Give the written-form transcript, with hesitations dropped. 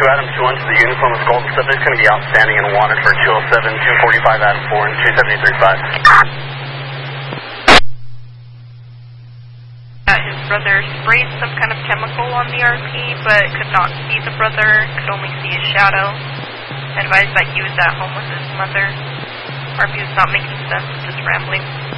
Adam 2-1 to the uniform with Golden Subject is going to be outstanding and wanted for 207, 245 Adam 4, and 273.5. His brother sprayed some kind of chemical on the RP, but could not see the brother, could only see his shadow. Advised that he was at home with his mother. RP was not making sense, just rambling.